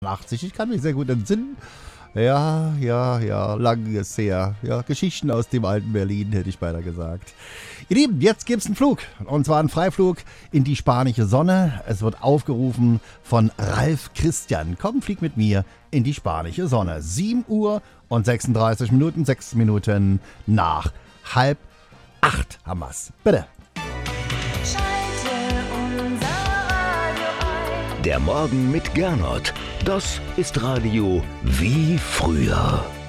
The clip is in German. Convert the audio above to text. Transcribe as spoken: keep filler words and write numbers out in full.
achtzig, ich kann mich sehr gut entsinnen. Ja, ja, ja, lang ist her. Ja, Geschichten aus dem alten Berlin, hätte ich beinahe gesagt. Ihr Lieben, jetzt gibt's einen Flug. Und zwar einen Freiflug in die spanische Sonne. Es wird aufgerufen von Ralf Christian. Komm, flieg mit mir in die spanische Sonne. sieben Uhr und sechsunddreißig Minuten, sechs Minuten nach halb acht haben wir's. Bitte. Der Morgen mit Gernot. Das ist Radio wie früher.